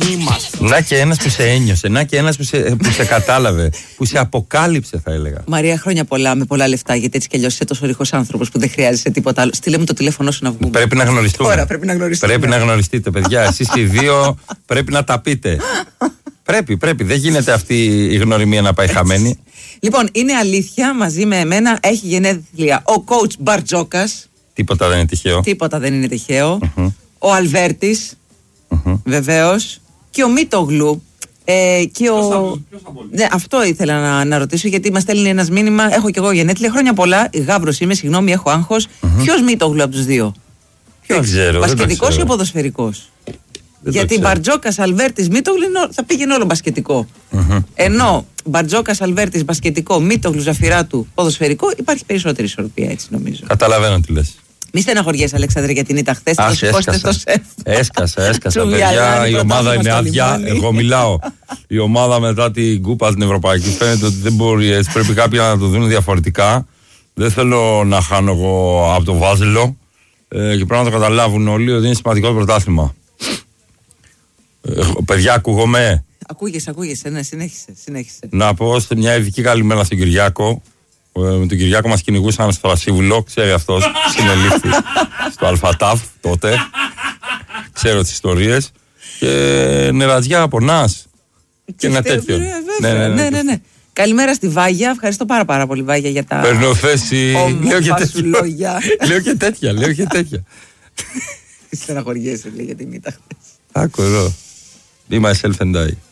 Να και ένας που σε ένιωσε, να και ένας που σε κατάλαβε, που σε αποκάλυψε, θα έλεγα. Μαρία, χρόνια πολλά, με πολλά λεφτά, γιατί έτσι κι αλλιώς είσαι τόσο ρηχός άνθρωπος που δεν χρειάζεσαι τίποτα άλλο. Στείλε μου το τηλέφωνό σου να βγούμε. Πρέπει να γνωριστούμε. Τώρα πρέπει να γνωριστούμε. Πρέπει να γνωριστείτε, παιδιά. Εσείς οι δύο πρέπει να τα πείτε. Πρέπει. Δεν γίνεται αυτή η γνωριμία να πάει χαμένη. Λοιπόν, είναι αλήθεια, μαζί με εμένα έχει γενέθλια ο coach Μπαρτζόκας. Τίποτα δεν είναι τυχαίο. Τίποτα δεν είναι τυχαίο. Ο Αλβέρτης, βεβαίως. Και ο Μίτογλου. Και ναι, αυτό ήθελα να ρωτήσω, γιατί μας στέλνει ένας μήνυμα. Έχω κι εγώ γενέθλια, χρόνια πολλά. Γάβρος είμαι, συγγνώμη, έχω άγχος. Ποιος Μίτογλου από τους δύο? Δεν ξέρω. Μπασκετικός ή ποδοσφαιρικός? Γιατί Μπαρτζόκας, Αλβέρτης, Μίτογλου θα πήγαινε όλο μπασκετικό. Ενώ Μπαρτζόκας, Αλβέρτης, μπασκετικό, Μίτογλου, Ζαφυράτου, ποδοσφαιρικό, υπάρχει περισσότερη ισορροπία, έτσι νομίζω. Καταλαβαίνω τι λες. Μη στεναχωριέσαι, Αλέξανδρε, για την ήττα χθες. Έσκασα. Παιδιά, η ομάδα είναι άδεια. Εγώ μιλάω. Η ομάδα μετά την κούπα την ευρωπαϊκή φαίνεται ότι δεν μπορεί έτσι. Πρέπει κάποιοι να το δουν διαφορετικά. Δεν θέλω να χάνω εγώ από το Βάζελο. Και πρέπει να το καταλάβουν όλοι ότι είναι σημαντικό το πρωτάθλημα. Παιδιά, ακούγομαι. Ακούγεσαι, ναι, συνέχισε. Να πω μια ειδική καλημέρα στον Κυριάκο. Με τον Κυριάκο μας κυνηγούσαν στο Ρασίβουλο, ξέρει αυτός, συνελήφθη στο Αλφατάφ τότε, ξέρω τις ιστορίες, και νεραζιά από Νας και ένα τέτοιο. Ναι. Καλημέρα στη Βάγια, ευχαριστώ πάρα πολύ, Βάγια, για τα παίρνω θέση, όμορφα σου λόγια. Λέω και τέτοια. Στεναχωριέσαι, λέει, για την ήττα χθες. Άκου εδώ, be myself and die.